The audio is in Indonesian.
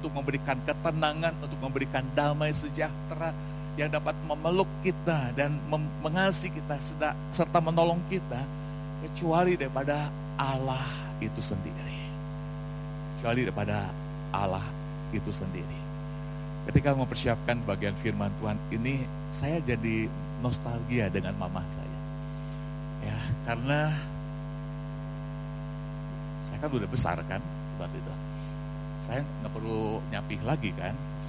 untuk memberikan ketenangan, untuk memberikan damai sejahtera yang dapat memeluk kita dan mengasihi kita serta menolong kita, kecuali daripada Allah itu sendiri. Kecuali daripada Allah itu sendiri. Ketika mempersiapkan bagian firman Tuhan ini, saya jadi nostalgia dengan mama saya. Ya, karena saya kan udah besar kan, waktu itu. Saya nggak perlu nyapih lagi kan,